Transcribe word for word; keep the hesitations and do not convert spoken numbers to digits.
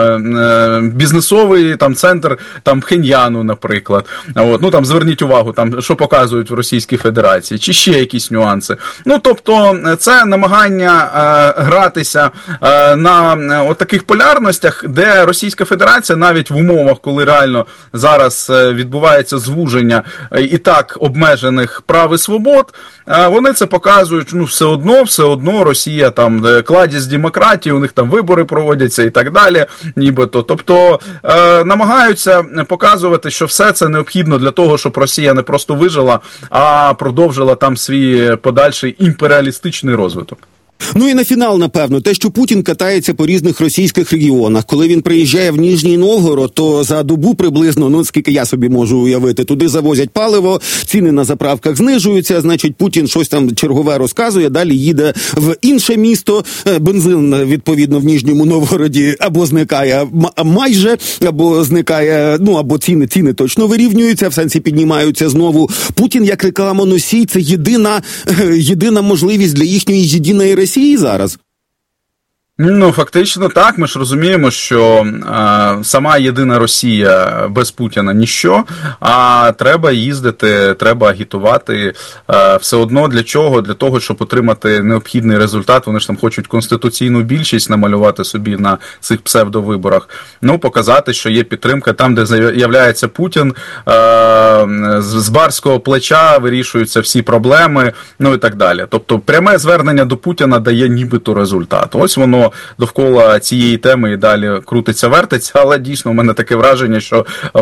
бізнесовий там центр там Пхеньяну, наприклад. От, ну там зверніть увагу, там що показують в Російській Федерації, чи ще якісь нюанси. Ну тобто це намагання е, гратися е, на е, от таких полярностях, де Російська Федерація навіть в умовах, коли реально зараз е, відбувається звуження е, і так обмежених прав і свобод, е, вони це показують, ну все одно, все одно Росія там кладість демократії, у них там вибори проводяться і так далі. Нібито. Тобто е, намагаються показувати, що все це необхідно для того, щоб Росія не просто вижила, а продовжила там свій подальший імперіалістичний розвиток. Ну і на фінал, напевно, те, що Путін катається по різних російських регіонах. Коли він приїжджає в Ніжній Новгород, то за добу приблизно, ну, скільки я собі можу уявити, туди завозять паливо, ціни на заправках знижуються, значить, Путін щось там чергове розказує, далі їде в інше місто, бензин, відповідно, в Ніжньому Новгороді або зникає майже, або зникає, ну, або ціни, ціни точно вирівнюються, в сенсі піднімаються знову. Путін, як рекламоносій, це єдина, єдина можливість для їхньої єдиної Росії зараз. Ну, фактично так, ми ж розуміємо, що е, сама єдина Росія без Путіна ніщо, а треба їздити, треба агітувати, е, все одно для чого? Для того, щоб отримати необхідний результат, вони ж там хочуть конституційну більшість намалювати собі на цих псевдовиборах, ну, показати, що є підтримка там, де з'являється Путін, е, з барського плеча вирішуються всі проблеми, ну і так далі. Тобто пряме звернення до Путіна дає нібито результат. Ось воно довкола цієї теми і далі крутиться, вертиться, але дійсно у мене таке враження, що